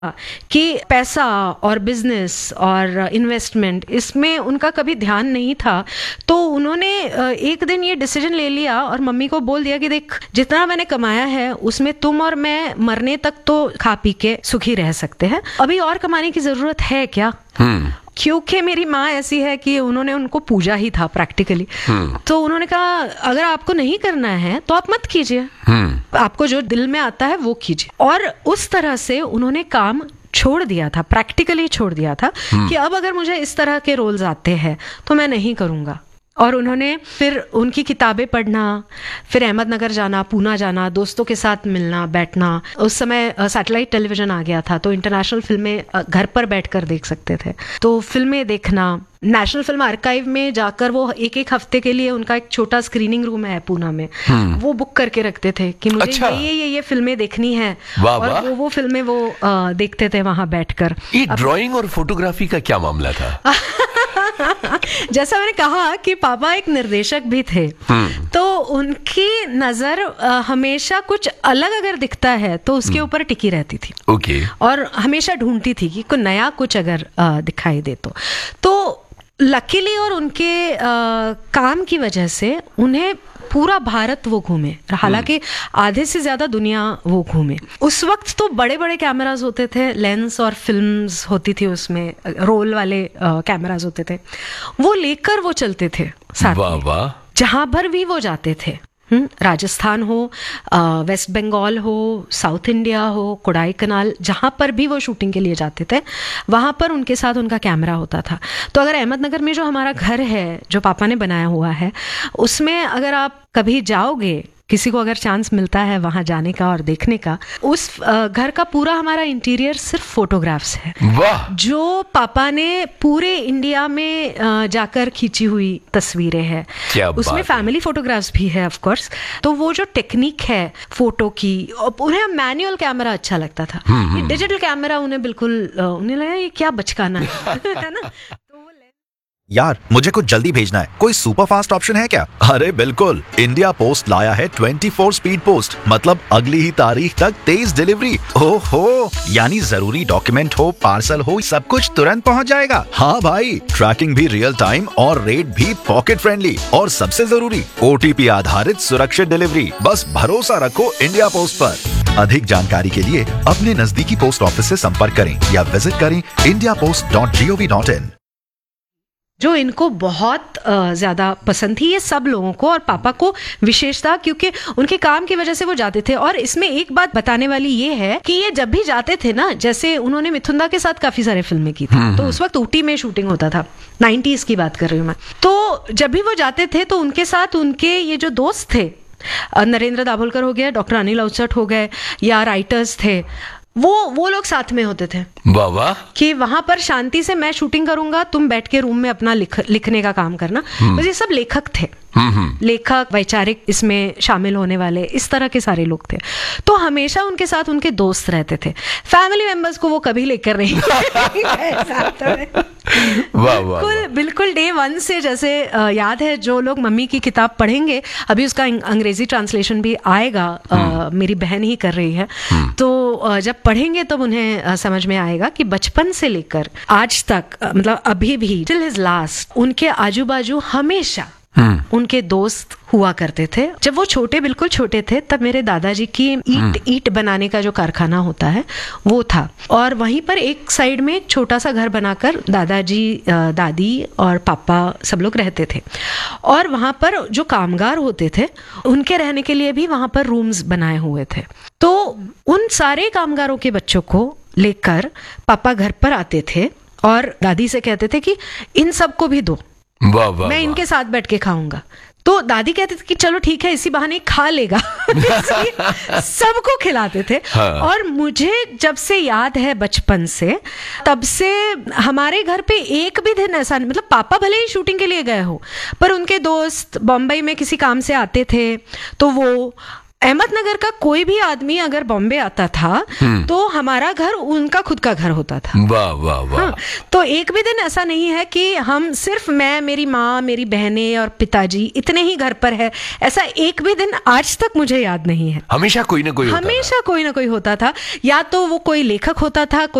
कि पैसा और बिजनेस और इन्वेस्टमेंट इसमें उनका कभी ध्यान नहीं था। तो उन्होंने एक दिन ये डिसीजन ले लिया और मम्मी को बोल दिया कि देख, जितना मैंने कमाया है उसमें तुम और मैं मरने तक तो खा पी के सुखी रह सकते हैं, अभी और कमाने की जरूरत है क्या। क्योंकि मेरी माँ ऐसी है कि उन्होंने उनको पूजा ही था प्रैक्टिकली। तो उन्होंने कहा अगर आपको नहीं करना है तो आप मत कीजिए, आपको जो दिल में आता है वो कीजिए। और उस तरह से उन्होंने काम छोड़ दिया था, प्रैक्टिकली छोड़ दिया था कि अब अगर मुझे इस तरह के रोल्स आते हैं तो मैं नहीं करूँगा। और उन्होंने फिर उनकी किताबें पढ़ना, फिर अहमदनगर जाना, पूना जाना, दोस्तों के साथ मिलना बैठना। उस समय सैटेलाइट टेलीविजन आ गया था तो इंटरनेशनल फिल्में घर पर बैठकर देख सकते थे। तो फिल्में देखना, नेशनल फिल्म आर्काइव में जाकर वो एक एक हफ्ते के लिए उनका एक छोटा स्क्रीनिंग रूम है पूना में, वो बुक करके रखते थे कि मुझे अच्छा। ये फिल्में देखनी है। और वो फिल्में वो देखते थे वहां बैठकर। ये ड्राइंग और फोटोग्राफी का क्या मामला था? जैसा मैंने कहा कि पापा एक निर्देशक भी थे, तो उनकी नजर हमेशा कुछ अलग अगर दिखता है तो उसके ऊपर टिकी रहती थी। ओके। और हमेशा ढूंढती थी कि कोई नया कुछ अगर दिखाई दे तो लकीली और उनके काम की वजह से उन्हें पूरा भारत वो घूमे, हालांकि आधे से ज्यादा दुनिया वो घूमे। उस वक्त तो बड़े बड़े कैमरास होते थे, लेंस और फिल्म्स होती थी, उसमें रोल वाले कैमरास होते थे, वो लेकर वो चलते थे साथ में, जहां पर भी वो जाते थे। राजस्थान हो, वेस्ट बंगाल हो, साउथ इंडिया हो, कोडाई कनाल, जहां पर भी वो शूटिंग के लिए जाते थे वहां पर उनके साथ उनका कैमरा होता था। तो अगर अहमदनगर में जो हमारा घर है जो पापा ने बनाया हुआ है, उसमें अगर आप कभी जाओगे, किसी को अगर चांस मिलता है वहां जाने का और देखने का, उस घर का पूरा हमारा इंटीरियर सिर्फ फोटोग्राफ्स है। वाह! जो पापा ने पूरे इंडिया में जाकर खींची हुई तस्वीरें हैं। उसमें फैमिली फोटोग्राफ्स भी है ऑफ कोर्स। तो वो जो टेक्निक है फोटो की, उन्हें मैनुअल कैमरा अच्छा लगता था, ये डिजिटल कैमरा उन्हें बिल्कुल, उन्हें लगा ये क्या बचकाना है ना। यार मुझे कुछ जल्दी भेजना है, कोई सुपर फास्ट ऑप्शन है क्या? अरे बिल्कुल, इंडिया पोस्ट लाया है 24 स्पीड पोस्ट, मतलब अगली ही तारीख तक तेज डिलीवरी। ओहो, यानी जरूरी डॉक्यूमेंट हो, पार्सल हो, सब कुछ तुरंत पहुंच जाएगा। हाँ भाई, ट्रैकिंग भी रियल टाइम और रेट भी पॉकेट फ्रेंडली, और सबसे जरूरी OTP आधारित सुरक्षित डिलीवरी। बस भरोसा रखो इंडिया पोस्ट पर। अधिक जानकारी के लिए अपने नजदीकी पोस्ट ऑफिस से संपर्क करें या विजिट करें indiapost.gov.in। जो इनको बहुत ज़्यादा पसंद थी, ये सब लोगों को, और पापा को विशेषता, क्योंकि उनके काम की वजह से वो जाते थे। और इसमें एक बात बताने वाली ये है कि ये जब भी जाते थे ना, जैसे उन्होंने मिथुंदा के साथ काफ़ी सारे फिल्में की थी, तो उस वक्त ऊटी में शूटिंग होता था, 90s की बात कर रही हूँ मैं। तो जब भी वो जाते थे तो उनके साथ उनके ये जो दोस्त थे, नरेंद्र दाभोलकर हो गया, डॉक्टर अनिल अवचट हो गए, या राइटर्स थे, वो लोग साथ में होते थे। वाह! कि वहां पर शांति से मैं शूटिंग करूंगा, तुम बैठ के रूम में अपना लिखने का काम करना। बस ये सब लेखक थे, लेखक, वैचारिक इसमें शामिल होने वाले, इस तरह के सारे लोग थे। तो हमेशा उनके साथ उनके दोस्त रहते थे। फैमिली मेंबर्स को वो कभी लेकर नहीं बिल्कुल डे 1 से, जैसे याद है, जो लोग मम्मी की किताब पढ़ेंगे, अभी उसका अंग्रेजी ट्रांसलेशन भी आएगा, मेरी बहन ही कर रही है, तो जब पढ़ेंगे तब उन्हें समझ में आएगा कि बचपन से लेकर आज तक, मतलब अभी भी टिल हिज लास्ट, उनके आजू बाजू हमेशा उनके दोस्त हुआ करते थे। जब वो बिल्कुल छोटे थे, तब मेरे दादाजी की ईंट बनाने का जो कारखाना होता है वो था, और वहीं पर एक साइड में एक छोटा सा घर बनाकर दादाजी, दादी और पापा सब लोग रहते थे। और वहां पर जो कामगार होते थे उनके रहने के लिए भी वहां पर रूम्स बनाए हुए थे। तो उन सारे कामगारों के बच्चों को लेकर पापा घर पर आते थे और दादी से कहते थे कि इन सबको भी दो, मैं इनके साथ बैठ के खाऊंगा। तो दादी कहती थी कि चलो ठीक है, इसी बहाने खा लेगा। सबको खिलाते थे। हाँ। और मुझे जब से याद है बचपन से, तब से हमारे घर पे एक भी दिन ऐसा नहीं, मतलब पापा भले ही शूटिंग के लिए गए हो, पर उनके दोस्त बॉम्बे में किसी काम से आते थे तो वो अहमदनगर का कोई भी आदमी अगर बॉम्बे आता था तो हमारा घर उनका खुद का घर होता था। वाह वाह वाह। हाँ, तो एक भी दिन ऐसा नहीं है कि हम सिर्फ मैं, मेरी माँ, मेरी बहनें और पिताजी इतने ही घर पर है, ऐसा एक भी दिन आज तक मुझे याद नहीं है। हमेशा कोई ना कोई होता था। हमेशा कोई ना कोई होता था, या तो वो कोई लेखक होता था,